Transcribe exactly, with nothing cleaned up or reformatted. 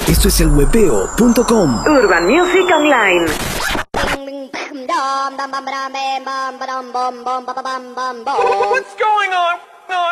Esto es el webeo punto com. Urban Music Online. What's going on?